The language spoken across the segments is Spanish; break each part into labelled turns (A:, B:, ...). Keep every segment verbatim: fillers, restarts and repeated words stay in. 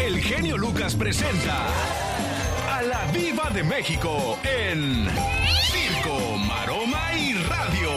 A: el genio Lucas presenta a la Diva de México en Circo, Maroma y Radio.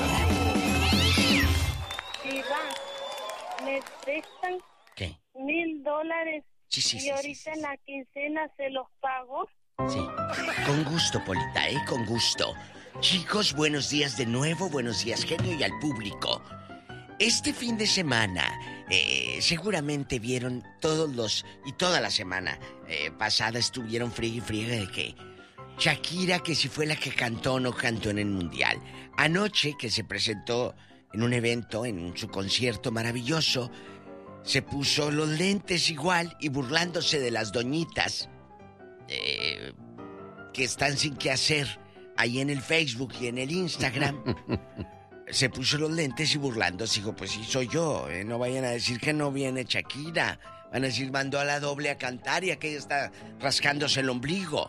B: Diva, ¿me prestan
C: ¿Qué?
B: mil dólares?
C: Sí, sí,
B: y
C: sí,
B: ahorita
C: sí, sí,
B: en
C: sí.
B: la quincena se los pago.
C: Sí, con gusto, Polita, ¿eh? Con gusto. Chicos, buenos días de nuevo, buenos días, genio, y al público. Este fin de semana, eh, seguramente vieron todos los... Y toda la semana eh, pasada estuvieron friegue y friegue de que... Shakira, que si fue la que cantó o no cantó en el Mundial. Anoche, que se presentó en un evento, en su concierto maravilloso, se puso los lentes igual y burlándose de las doñitas eh, que están sin qué hacer ahí en el Facebook y en el Instagram. Se puso los lentes y burlándose. Dijo, pues sí, soy yo. Eh, no vayan a decir que no viene Shakira. Van a decir, mandó a la doble a cantar y aquella está rascándose el ombligo.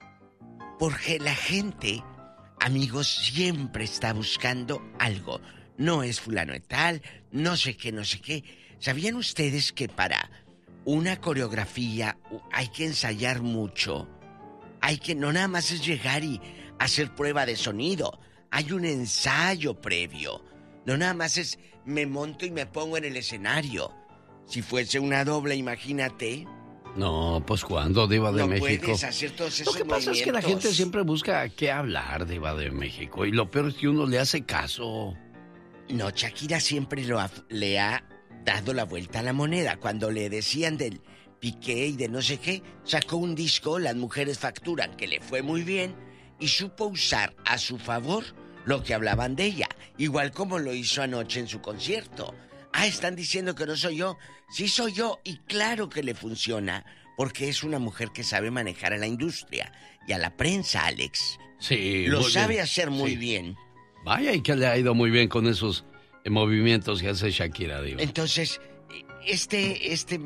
C: Porque la gente, amigos, siempre está buscando algo. No es fulano de tal, no sé qué, no sé qué. ¿Sabían ustedes que para una coreografía hay que ensayar mucho? Hay que, no nada más es llegar y hacer prueba de sonido. Hay un ensayo previo. No nada más es me monto y me pongo en el escenario. Si fuese una doble, imagínate.
D: No, pues ¿cuándo, Diva de
C: no
D: México?
C: Puedes hacer todos esos
D: Lo que pasa es que la gente siempre busca qué hablar, Diva de México. Y lo peor es que uno le hace caso.
C: No, Shakira siempre lo ha, le ha dado la vuelta a la moneda. Cuando le decían del Piqué y de no sé qué, sacó un disco, Las Mujeres Facturan, que le fue muy bien, y supo usar a su favor lo que hablaban de ella, igual como lo hizo anoche en su concierto. Ah, están diciendo que no soy yo. Sí soy yo, y claro que le funciona, porque es una mujer que sabe manejar a la industria y a la prensa, Alex.
D: Sí,
C: lo
D: muy
C: sabe
D: bien.
C: hacer muy
D: Sí.
C: bien.
D: Vaya, y que le ha ido muy bien con esos eh, movimientos que hace Shakira, Diva.
C: Entonces, este, este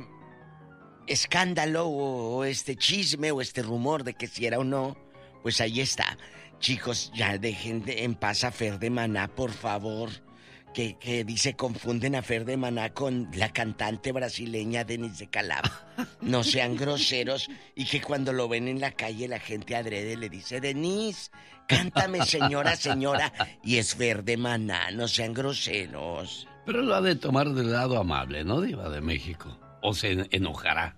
C: escándalo o, o este chisme o este rumor de que si era o no, pues ahí está. Chicos, ya dejen de, en paz a Fer de Maná, por favor. Que, que dice, confunden a Fer de Maná con la cantante brasileña Denise de Calaf. No sean groseros. Y que cuando lo ven en la calle la gente adrede le dice, Denise, cántame señora, señora. Y es Fer de Maná, no sean groseros.
D: Pero lo ha de tomar del lado amable, ¿no, Diva de México? O se enojará.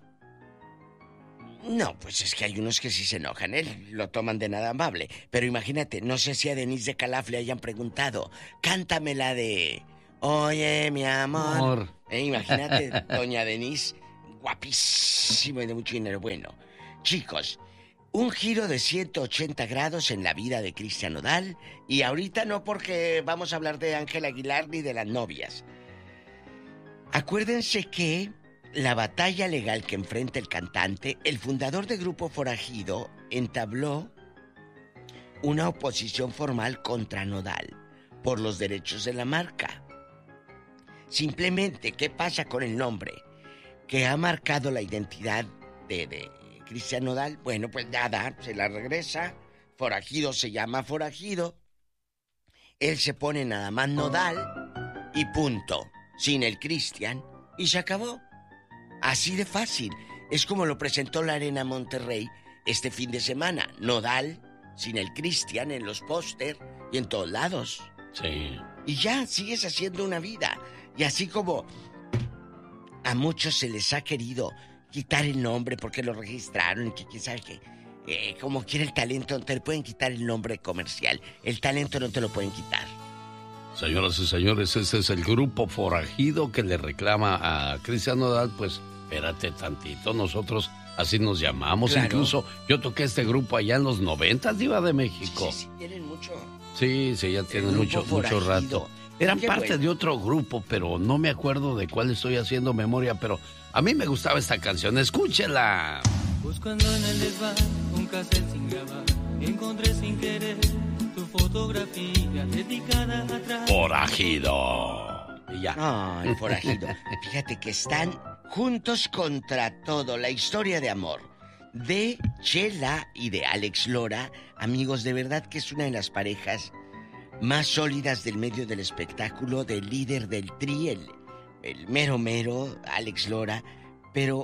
C: No, pues es que hay unos que sí se enojan, él lo toman de nada amable. Pero imagínate, no sé si a Denise de Calaf le hayan preguntado, cántame la de Oye, mi amor.
D: Amor.
C: Eh, imagínate, doña Denise, guapísima y de mucho dinero. Bueno, chicos, un giro de ciento ochenta grados en la vida de Cristian Nodal. Y ahorita no porque vamos a hablar de Ángel Aguilar ni de las novias. Acuérdense que la batalla legal que enfrenta el cantante, el fundador de Grupo Forajido, entabló una oposición formal contra Nodal por los derechos de la marca. Simplemente, ¿qué pasa con el nombre que ha marcado la identidad de, de Cristian Nodal? Bueno, pues nada, se la regresa. Forajido se llama Forajido. Él se pone nada más Nodal y punto. Sin el Cristian y se acabó. Así de fácil. Es como lo presentó la Arena Monterrey este fin de semana. Nodal, sin el Cristian, en los póster y en todos lados.
D: Sí.
C: Y ya sigues haciendo una vida. Y así como a muchos se les ha querido quitar el nombre porque lo registraron y que quién sabe qué. Eh, como quiere el talento, te pueden quitar el nombre comercial. El talento no te lo pueden quitar.
D: Señoras y señores, ese es el Grupo Forajido que le reclama a Cristian Nodal, pues espérate tantito, nosotros así nos llamamos. Claro. Incluso yo toqué este grupo allá en los noventas, Diva de México.
C: Sí, sí, sí, tienen mucho.
D: Sí, sí, ya tienen mucho, mucho rato. Eran Qué parte bueno. de otro grupo, pero no me acuerdo de cuál estoy haciendo memoria, pero a mí me gustaba esta canción, escúchela.
E: Buscando en el desván un cassette sin grabar, encontré sin querer tu fotografía dedicada atrás.
D: Forajido. Y ya.
C: Ay, Forajido. Fíjate que están juntos contra todo. La historia de amor de Chela y de Alex Lora. Amigos, de verdad que es una de las parejas más sólidas del medio del espectáculo, del líder del Tri, el, el mero mero, Alex Lora. Pero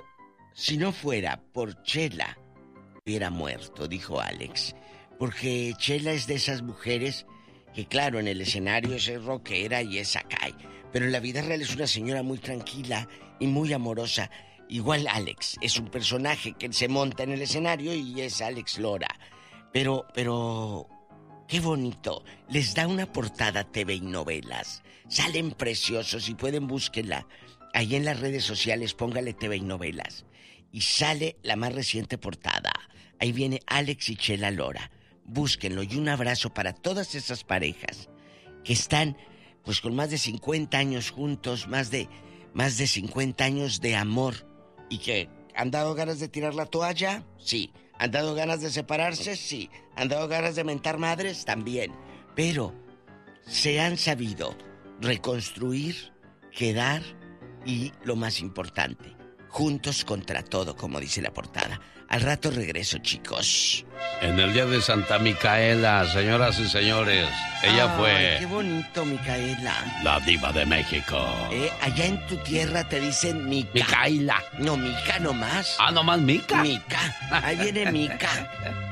C: si no fuera por Chela, hubiera muerto, dijo Alex. Porque Chela es de esas mujeres que, claro, en el escenario es rockera y es acá. Pero en la vida real es una señora muy tranquila y muy amorosa. Igual Alex, es un personaje que se monta en el escenario y es Alex Lora. Pero, pero... qué bonito. Les da una portada T V y novelas. Salen preciosos y pueden búsquenla. Ahí en las redes sociales póngale T V y novelas. Y sale la más reciente portada. Ahí viene Alex y Chela Lora. Búsquenlo y un abrazo para todas esas parejas que están pues con más de cincuenta años juntos, más de, más de cincuenta años de amor. ¿Y que han dado ganas de tirar la toalla? Sí. ¿Han dado ganas de separarse? Sí. ¿Han dado ganas de mentar madres? También. Pero se han sabido reconstruir, quedar y, lo más importante, juntos contra todo, como dice la portada. Al rato regreso, chicos.
D: En el día de Santa Micaela, señoras y señores, ella
C: Ay,
D: fue...
C: qué bonito, Micaela.
D: La diva de México.
C: Eh, allá en tu tierra te dicen Mica.
D: Micaela.
C: No, Mica nomás.
D: Ah, nomás Mica.
C: Mica. Ahí viene Mica.